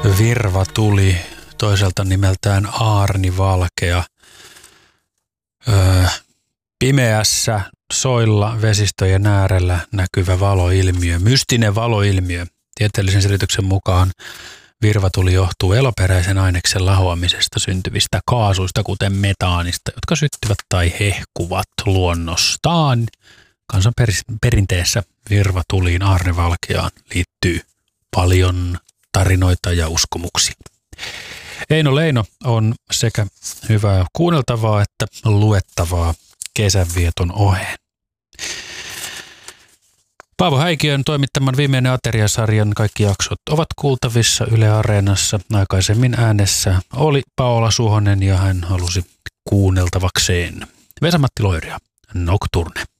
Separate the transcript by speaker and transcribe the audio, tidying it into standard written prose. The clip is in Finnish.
Speaker 1: Virvatuli, toiselta nimeltään aarnivalkea. Pimeässä soilla vesistöjen äärellä näkyvä valoilmiö, mystinen valoilmiö. Tieteellisen selityksen mukaan virvatuli johtuu eloperäisen aineksen lahoamisesta syntyvistä kaasuista, kuten metaanista, jotka syttyvät tai hehkuvat luonnostaan. Kansan perinteessä virvatuliin aarnivalkeaan liittyy paljon tarinoita ja uskomuksia. Eino Leino on sekä hyvää kuunneltavaa että luettavaa kesänvieton oheen. Paavo Häikiön toimittaman Viimeinen ateriasarjan kaikki jaksot ovat kuultavissa Yle Areenassa. Aikaisemmin äänessä oli Paola Suhonen ja hän halusi kuunneltavakseen Vesa-Matti Loiria, Nocturne.